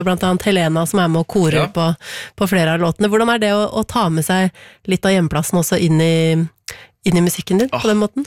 blant annet Helena som med og korer på flere av låtene. Hvordan det å ta med seg litt av hjemplassen også inn i musikken din, på den måten?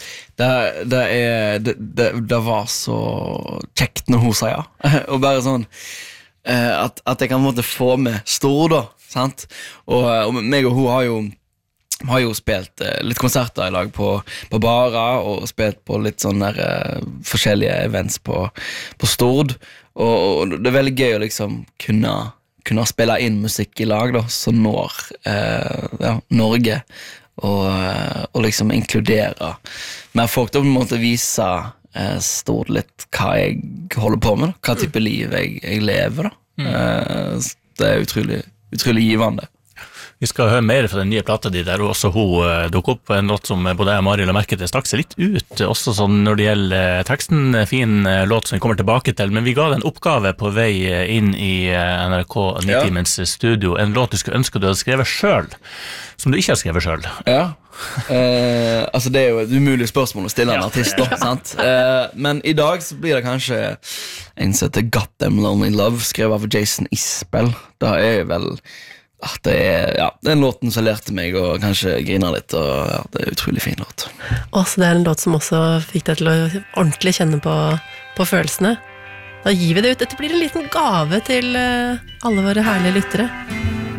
Det var så kjekt når hun sa ja. Og bare sånn at jeg kan på en måte få med stor da, sant? Og meg og hun har jo spilt litt konserter i lag på Bara, og spilt på litt sånne forskjellige events på Stord, og det veldig gøy å liksom kunne spille inn musikk i lag da, som når Norge, og liksom inkludere mer folk da, på en måte vise Stord litt hva jeg holder på med da, hva type liv jeg lever da. Det utrolig givende. Vi skal høre mer fra den nye plata di, der også hun dukker opp en låt som både jeg og Mari la merke til straks litt ut, også sånn når det gjelder teksten, fin låt som vi kommer tilbake til, men vi ga deg en oppgave på vei inn i NRK 9-timens studio, en låt du skulle ønske du hadde skrevet selv, som du ikke har skrevet selv. Ja, altså det jo et umulig spørsmål å stille en artist da, sant? Men i dag så blir det kanskje en som heter Got Them Lonely Love, skrevet av Jason Isbell. Da vel det den låten som lærte meg å kanskje grine litt, og det utrolig fin låt. Så det en låt som også fikk deg til å ordentlig kjenne på følelsene. Da gir vi det ut. Dette blir en liten gave til alle våre herlige lyttere.